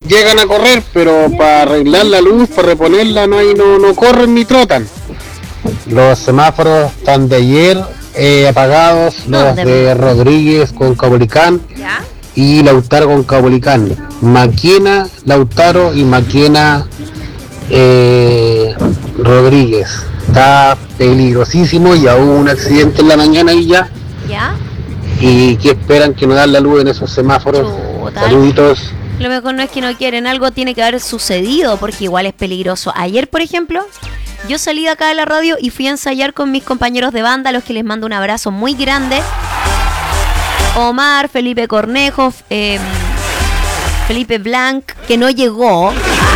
llegan a correr, pero para arreglar la luz, para reponerla, no corren ni trotan. Los semáforos están de ayer apagados, los de Rodríguez con Caupolicán y Lautaro con Caupolicán. Maquena, Lautaro y Maquena Rodríguez. Está peligrosísimo, ya hubo un accidente en la mañana y ya. Y que esperan que no dan la luz en esos semáforos. Saluditos. Lo mejor no es que no quieren, algo tiene que haber sucedido porque igual es peligroso. Ayer, por ejemplo, yo salí de acá de la radio y fui a ensayar con mis compañeros de banda, a los que les mando un abrazo muy grande. Omar, Felipe Cornejo, Felipe Blanc, que no llegó.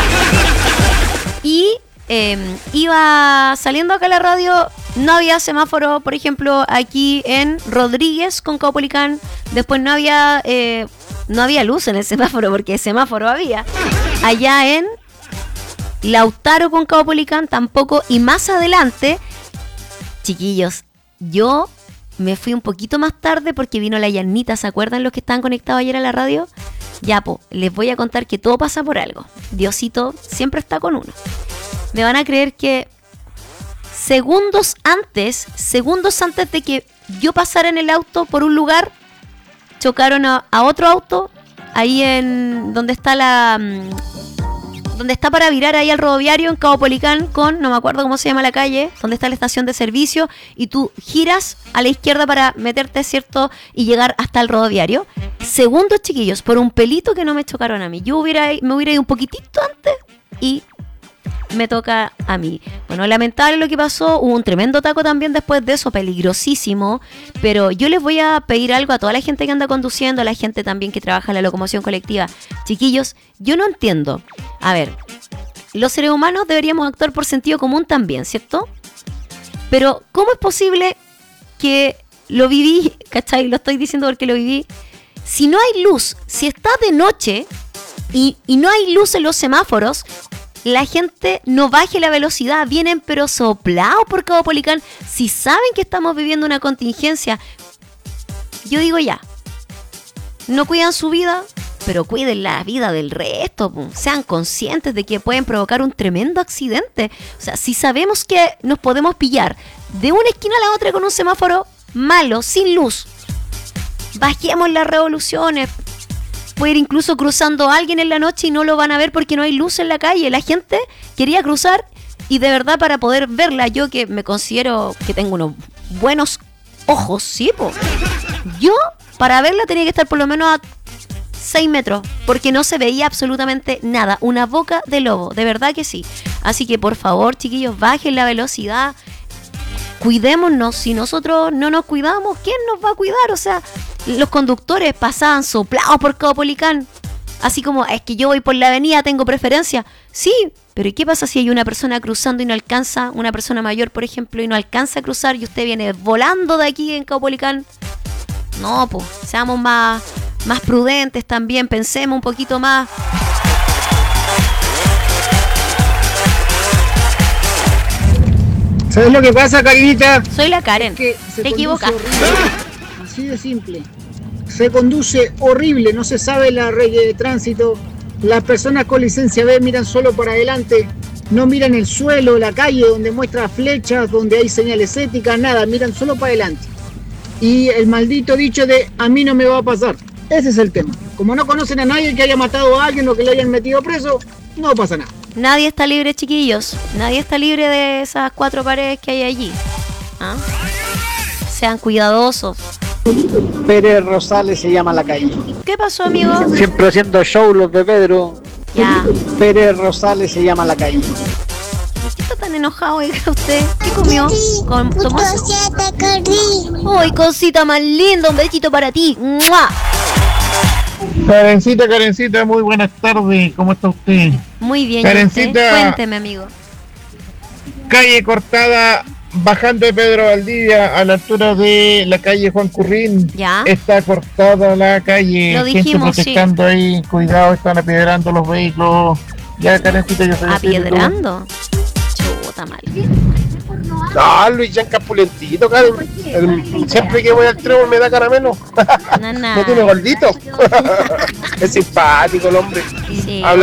Y iba saliendo acá a la radio, no había semáforo, por ejemplo, aquí en Rodríguez con Caupolicán. Después no había luz en el semáforo, porque semáforo había. Allá en Lautaro con Caupolicán tampoco. Y más adelante, chiquillos, yo me fui un poquito más tarde porque vino la Yanita. ¿Se acuerdan los que estaban conectados ayer a la radio? Ya, les voy a contar que todo pasa por algo. Diosito siempre está con uno. Me van a creer que segundos antes de que yo pasara en el auto por un lugar, chocaron a otro auto ahí en donde está para virar ahí al rodoviario en Caupolicán con, no me acuerdo cómo se llama la calle, donde está la estación de servicio, y tú giras a la izquierda para meterte, ¿cierto? Y llegar hasta el rodoviario. Segundos, chiquillos, por un pelito que no me chocaron a mí. Me hubiera ido un poquitito antes y me toca a mí. Bueno, lamentable lo que pasó. Hubo un tremendo taco también después de eso, peligrosísimo. Pero yo les voy a pedir algo a toda la gente que anda conduciendo, a la gente también que trabaja en la locomoción colectiva. Chiquillos, yo no entiendo. A ver, los seres humanos deberíamos actuar por sentido común también, ¿cierto? Pero ¿cómo es posible que lo viví, ¿cachai? Lo estoy diciendo porque lo viví. Si no hay luz, si está de noche y no hay luz en los semáforos, la gente no baje la velocidad, vienen pero soplados por Caupolicán. Si saben que estamos viviendo una contingencia, yo digo ya, no cuidan su vida, pero cuiden la vida del resto, sean conscientes de que pueden provocar un tremendo accidente. O sea, si sabemos que nos podemos pillar de una esquina a la otra con un semáforo malo, sin luz, bajemos las revoluciones. Puede ir incluso cruzando a alguien en la noche y no lo van a ver porque no hay luz en la calle. La gente quería cruzar y de verdad, para poder verla, yo que me considero que tengo unos buenos ojos, sí, yo para verla tenía que estar por lo menos a 6 metros porque no se veía absolutamente nada. Una boca de lobo, de verdad que sí. Así que por favor, chiquillos, bajen la velocidad. Cuidémonos. Si nosotros no nos cuidamos, ¿quién nos va a cuidar? O sea, los conductores pasaban soplados por Caupolicán. Así como, es que yo voy por la avenida, tengo preferencia. Sí, pero ¿y qué pasa si hay una persona cruzando y no alcanza? Una persona mayor, por ejemplo, y no alcanza a cruzar y usted viene volando de aquí en Caupolicán. No, pues, seamos más prudentes también, pensemos un poquito más. ¿Sabes lo que pasa, Karinita? Soy la Karen. Te equivocas. Así de simple. Se conduce horrible, no se sabe la regla de tránsito. Las personas con licencia B miran solo para adelante, no miran el suelo, la calle donde muestra flechas, donde hay señales éticas, nada, miran solo para adelante. Y el maldito dicho de a mí no me va a pasar. Ese es el tema. Como no conocen a nadie que haya matado a alguien o que le hayan metido preso, no pasa nada. Nadie está libre, chiquillos. Nadie está libre de esas 4 paredes que hay allí. ¿Ah? Sean cuidadosos. Pérez Rosales se llama la calle. ¿Qué pasó, amigo? Siempre haciendo show los de Pedro. Ya. Pérez Rosales se llama la calle. ¿Por qué está tan enojado, oiga, usted? ¿Qué comió? ¿Tomó? ¡Uy, cosita más linda! Un besito para ti. ¡Mua! Karencita, muy buenas tardes. ¿Cómo está usted? Muy bien, Karencita. Cuénteme, amigo. Calle cortada, bajando de Pedro Valdivia a la altura de la calle Juan Currín. Ya. Está cortada la calle. Lo dijimos, gente protestando ahí. Cuidado, están apiedrando los vehículos. Ya, Karencita, yo soy ¿Apiedrando? Chuta, mal. No, Luis Yanca pulentito, Karen. Siempre que voy al trébol me da caramelo. No, Me tiene gordito. Es simpático el hombre. Sí. Habla